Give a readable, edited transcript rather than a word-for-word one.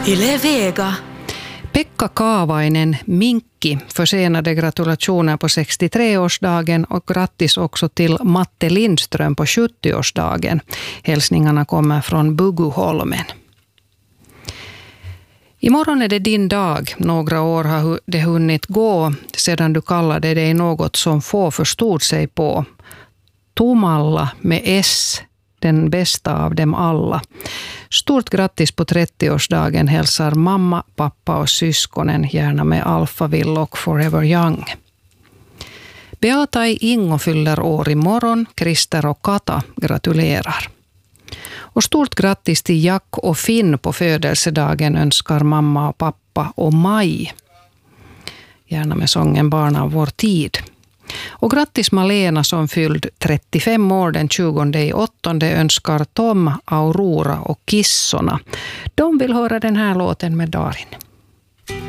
Yle Vega. Pekka Kaavainen, Minkki, försenade gratulationer på 63-årsdagen och grattis också till Matte Lindström på 70-årsdagen. Hälsningarna kommer från Buguholmen. Imorgon är det din dag. Några år har det hunnit gå sedan du kallade dig något som få förstod sig på. Tomalla med S, den bästa av dem alla. Stort grattis på 30-årsdagen hälsar mamma, pappa och syskonen, gärna med Alphaville och Forever Young. Beata och Ingo fyller år imorgon, Christer och Kata gratulerar. Och stort grattis till Jack och Finn på födelsedagen önskar mamma och pappa och Maj. Gärna med sången Barn av vår tid. Och grattis Malena som fylld 35 år den 20/8 önskar Tom, Aurora och Kissorna. De vill höra den här låten med Darin.